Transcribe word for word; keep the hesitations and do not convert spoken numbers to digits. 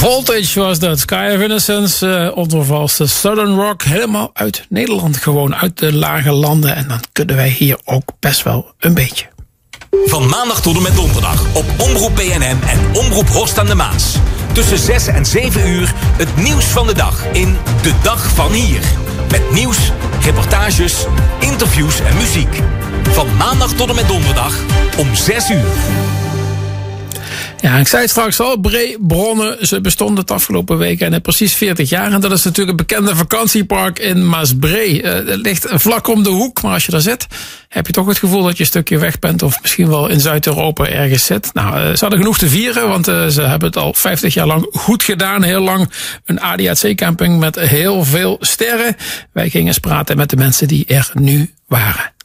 Voltage was dat. Sky of Innocence, uh, ondervalste Southern Rock. Helemaal uit Nederland gewoon, uit de lage landen. En dan kunnen wij hier ook best wel een beetje. Van maandag tot en met donderdag op Omroep P N M en Omroep Horst aan de Maas. Tussen zes en zeven uur het nieuws van de dag in De Dag van Hier. Met nieuws, reportages, interviews en muziek. Van maandag tot en met donderdag om zes uur. Ja, ik zei het straks al, Breebronnen, ze bestonden het afgelopen week en precies veertig jaar. En dat is natuurlijk het bekende vakantiepark in Maasbree. Uh, het ligt vlak om de hoek, maar als je daar zit, heb je toch het gevoel dat je een stukje weg bent of misschien wel in Zuid-Europa ergens zit. Nou, uh, ze hadden genoeg te vieren, want uh, ze hebben het al vijftig jaar lang goed gedaan. Heel lang een A D A C-camping met heel veel sterren. Wij gingen eens praten met de mensen die er nu waren.